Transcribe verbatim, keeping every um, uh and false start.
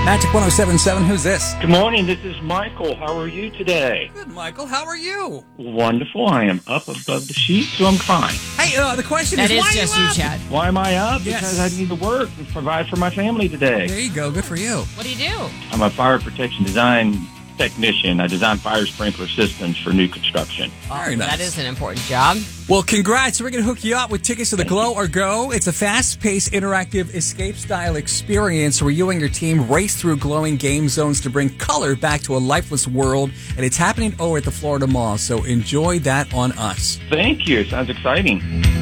Magic one oh seven point seven, who's this? Good morning, this is Michael. How are you today? Good, Michael. How are you? Wonderful. I am up above the sheet, so I'm fine. Hey, uh, the question That is, is why just are you you, up? Chad. Why am I up? Yes. Because I need to work and provide for my family today. There you go. Good for you. What do you do? I'm a fire protection design technician. I design fire sprinkler systems for new construction. Very nice. That is an important job. Well, congrats. We're going to hook you up with tickets to the Glow or Go. It's a fast-paced, interactive, escape-style experience where you and your team race through glowing game zones to bring color back to a lifeless world. And it's happening over at the Florida Mall, so enjoy that on us. Thank you. Sounds exciting.